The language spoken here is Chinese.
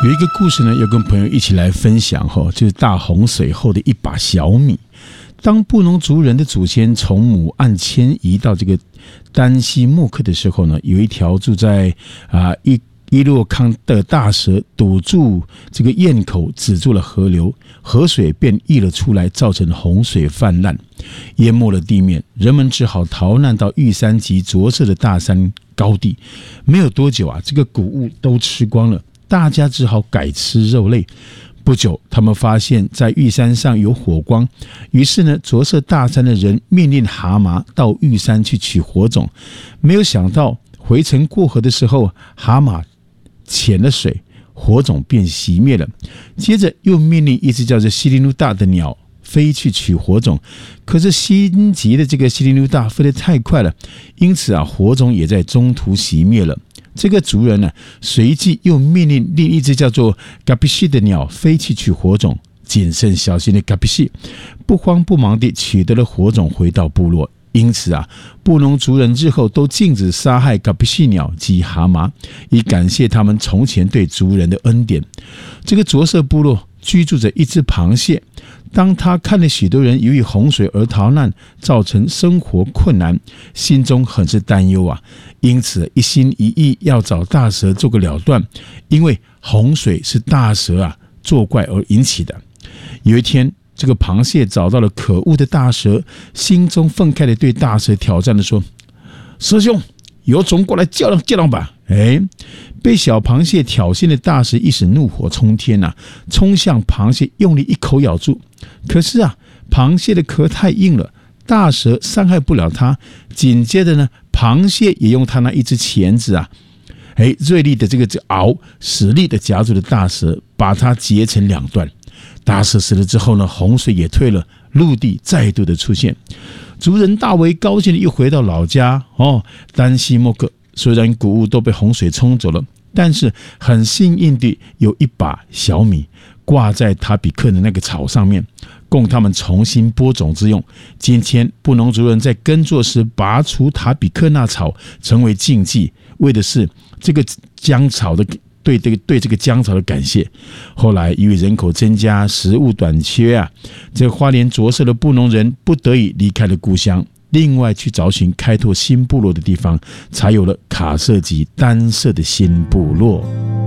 有一个故事呢，要跟朋友一起来分享就是大洪水后的一把小米。当布农族人的祖先从母岸迁移到这个丹西莫克的时候呢，有一条住在伊洛康的大蛇堵住这个堰口，止住了河流，河水便溢了出来，造成洪水泛滥，淹没了地面。人们只好逃难到玉山及着色的大山高地。没有多久这个谷物都吃光了，大家只好改吃肉类。不久，他们发现在玉山上有火光，于是呢，着色大山的人命令蛤蟆到玉山去取火种。没有想到回程过河的时候，蛤蟆潜了水，火种便熄灭了。接着又命令一只叫做西林努大的鸟飞去取火种，可是心急的这个西林努大飞得太快了，因此火种也在中途熄灭了。这个族人呢，随即又命令另一只叫做嘎比西的鸟飞去取火种。谨慎小心的嘎比西不慌不忙地取得了火种，回到部落。因此布农族人日后都禁止杀害嘎比西鸟及蛤蟆，以感谢他们从前对族人的恩典。这个着色部落居住着一只螃蟹，当他看了许多人由于洪水而逃难，造成生活困难，心中很是担忧因此一心一意要找大蛇做个了断，因为洪水是大蛇作怪而引起的。有一天，这个螃蟹找到了可恶的大蛇，心中愤慨地对大蛇挑战地说：“蛇兄，有种过来较量较量吧！”被小螃蟹挑衅的大蛇一时怒火冲天冲向螃蟹，用力一口咬住。可是螃蟹的壳太硬了，大蛇伤害不了它。紧接着呢，螃蟹也用它那一只钳子锐利的这个螯使力的夹住了大蛇，把它截成两段。大蛇死了之后呢，洪水也退了，陆地再度的出现。族人大为高兴的又回到老家丹西莫克。虽然谷物都被洪水冲走了，但是很幸运的有一把小米挂在塔比克的那个草上面，供他们重新播种之用。今天布农族人在耕作时拔除塔比克那草，成为禁忌，为的是这个姜草的对这个姜草的感谢。后来因为人口增加，食物短缺这个花莲着色的布农人不得已离开了故乡，另外去找寻开拓新部落的地方，才有了卡色及单色的新部落。